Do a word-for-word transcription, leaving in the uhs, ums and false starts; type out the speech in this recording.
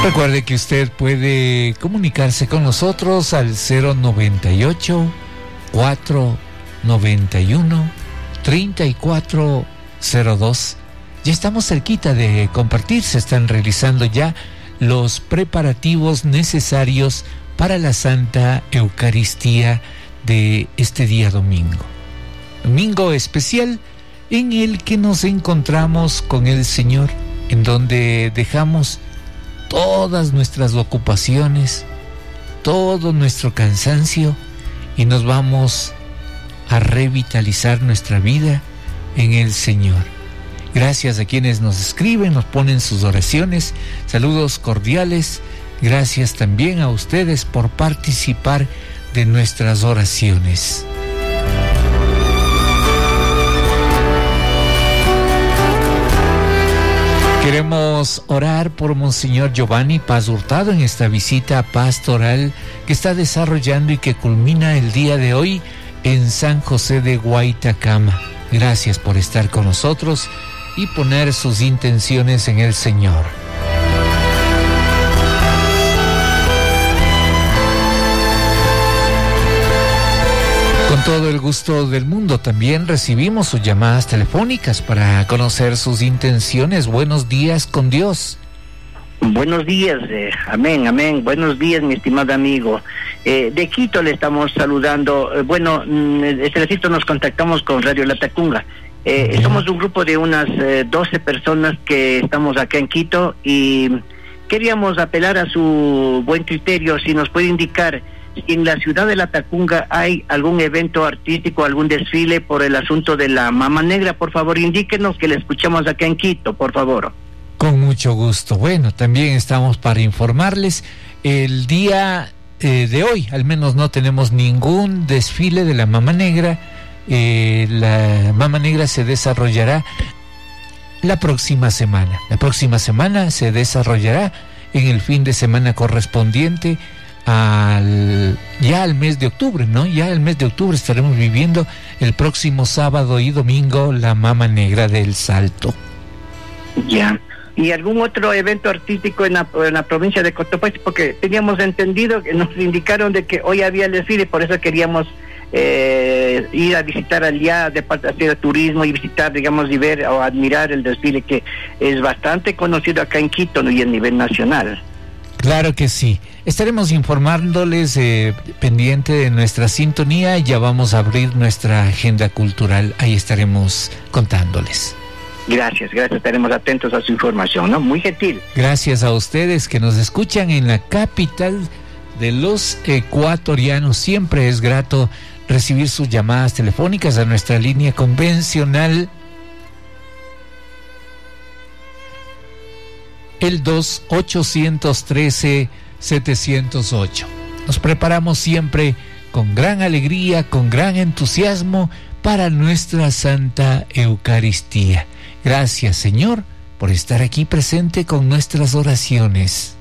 Recuerde que usted puede comunicarse con nosotros al cero noventa y ocho, cuatro noventa y uno, treinta y cuatro cero dos. Ya estamos cerquita de compartir, se están realizando ya los preparativos necesarios para la Santa Eucaristía de este día domingo. Domingo especial en el que nos encontramos con el Señor, en donde dejamos todas nuestras ocupaciones, todo nuestro cansancio y nos vamos a revitalizar nuestra vida en el Señor. Gracias a quienes nos escriben, nos ponen sus oraciones, saludos cordiales. Gracias también a ustedes por participar de nuestras oraciones. Queremos orar por Monseñor Giovanni Paz Hurtado en esta visita pastoral que está desarrollando y que culmina el día de hoy en San José de Guaitacama. Gracias por estar con nosotros y poner sus intenciones en el Señor. Con todo el gusto del mundo también recibimos sus llamadas telefónicas para conocer sus intenciones. Buenos días con Dios. Buenos días, eh, amén, amén. Buenos días, mi estimado amigo. Eh, de Quito le estamos saludando. Eh, bueno, este ratito nos contactamos con Radio La Tacunga. Eh, somos un grupo de unas eh, doce personas que estamos acá en Quito y queríamos apelar a su buen criterio, si nos puede indicar si en la ciudad de La Tacunga hay algún evento artístico, algún desfile por el asunto de la Mama Negra. Por favor, indíquenos, que le escuchamos acá en Quito, por favor. Con mucho gusto. Bueno, también estamos para informarles. El día eh, de hoy, al menos no tenemos ningún desfile de la Mama Negra. Eh, la Mama Negra se desarrollará la próxima semana. La próxima semana se desarrollará en el fin de semana correspondiente al ya al mes de octubre, ¿no? Ya el mes de octubre estaremos viviendo el próximo sábado y domingo la Mama Negra del Salto. Ya. ¿Y algún otro evento artístico en la, en la provincia de Cotopaxi? Porque teníamos entendido que nos indicaron de que hoy había el desfile, por eso queríamos eh, ir a visitar allá, de parte hacer turismo y visitar, digamos, y ver o admirar el desfile, que es bastante conocido acá en Quito, ¿no? Y a nivel nacional. Claro que sí. Estaremos informándoles eh, pendiente de nuestra sintonía. Ya vamos a abrir nuestra agenda cultural. Ahí estaremos contándoles. Gracias, gracias. Estaremos atentos a su información, ¿no? Muy gentil. Gracias a ustedes que nos escuchan en la capital de los ecuatorianos. Siempre es grato recibir sus llamadas telefónicas a nuestra línea convencional, el dos ocho uno tres siete cero ocho. Nos preparamos siempre con gran alegría, con gran entusiasmo para nuestra Santa Eucaristía. Gracias, Señor, por estar aquí presente con nuestras oraciones.